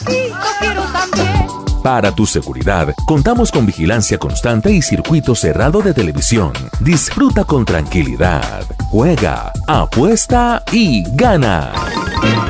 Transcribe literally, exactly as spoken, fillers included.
Sí, yo quiero también. Para tu seguridad, contamos con vigilancia constante y circuito cerrado de televisión. Disfruta con tranquilidad. Juega, apuesta y gana.